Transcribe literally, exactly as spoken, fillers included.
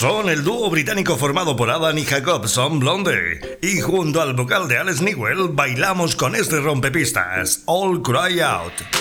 Son el dúo británico formado por Adam y Jacob, son Blonde. Y junto al vocal de Alex Newell bailamos con este rompepistas, All Cry Out.